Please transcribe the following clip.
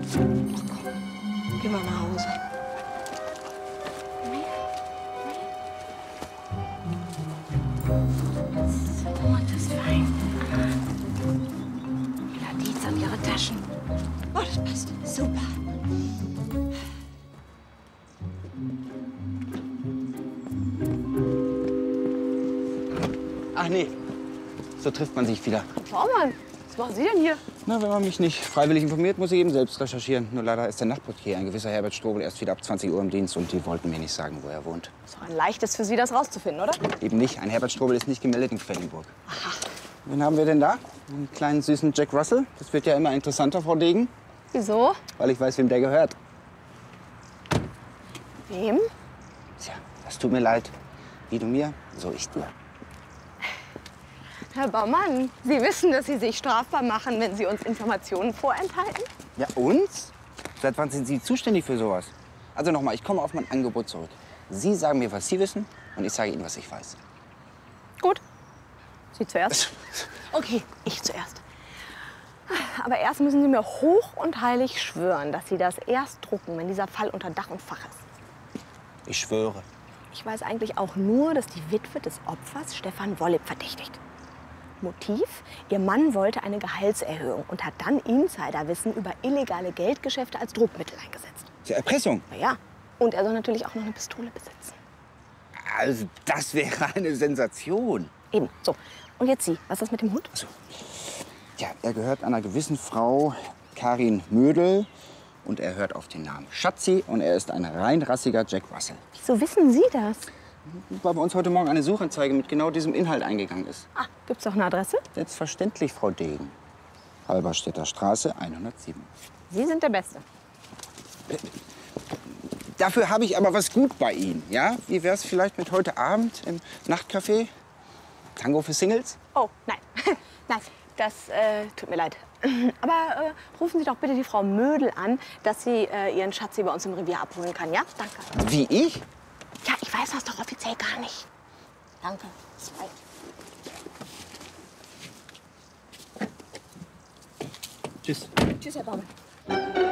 Geh mal nach Hause. So, das ist fein. Gladys an ihre Taschen. Oh, das passt. Super. Ach nee, so trifft man sich wieder. Frau Baumann, was machen Sie denn hier? Na, wenn man mich nicht freiwillig informiert, muss ich eben selbst recherchieren. Nur leider ist der Nachtportier, ein gewisser Herbert Strobel, erst wieder ab 20 Uhr im Dienst und die wollten mir nicht sagen, wo er wohnt. Ist doch ein leichtes für Sie, das rauszufinden, oder? Eben nicht. Ein Herbert Strobel ist nicht gemeldet in Quellenburg. Aha. Wen haben wir denn da? Einen kleinen süßen Jack Russell? Das wird ja immer interessanter, Frau Degen. Wieso? Weil ich weiß, wem der gehört. Wem? Tja, das tut mir leid. Wie du mir, so ich dir. Herr Baumann, Sie wissen, dass Sie sich strafbar machen, wenn Sie uns Informationen vorenthalten? Ja, uns? Seit wann sind Sie zuständig für sowas? Also nochmal, ich komme auf mein Angebot zurück. Sie sagen mir, was Sie wissen, und ich sage Ihnen, was ich weiß. Gut. Sie zuerst? Okay, ich zuerst. Aber erst müssen Sie mir hoch und heilig schwören, dass Sie das erst drucken, wenn dieser Fall unter Dach und Fach ist. Ich schwöre. Ich weiß eigentlich auch nur, dass die Witwe des Opfers Stefan Wolleb verdächtigt. Motiv? Ihr Mann wollte eine Gehaltserhöhung und hat dann Insiderwissen über illegale Geldgeschäfte als Druckmittel eingesetzt. Zur Erpressung? Na ja. Und er soll natürlich auch noch eine Pistole besitzen. Also, das wäre eine Sensation. Eben, so. Und jetzt Sie. Was ist das mit dem Hund? Also, ja, er gehört einer gewissen Frau, Karin Mödel. Und er hört auf den Namen Schatzi. Und er ist ein reinrassiger Jack Russell. Wieso wissen Sie das? Weil bei uns heute Morgen eine Suchanzeige mit genau diesem Inhalt eingegangen ist. Ah, gibt's doch eine Adresse? Selbstverständlich, Frau Degen. Halberstädter Straße 107. Sie sind der Beste. Dafür habe ich aber was gut bei Ihnen, ja? Wie wär's vielleicht mit heute Abend im Nachtcafé? Tango für Singles? Oh, nein. Nein, das tut mir leid. Aber rufen Sie doch bitte die Frau Mödel an, dass sie Ihren Schatzi bei uns im Revier abholen kann, ja? Danke. Wie ich? Ja, ich weiß das doch offiziell gar nicht. Danke. Zwei. Tschüss. Tschüss, Herr Baumann.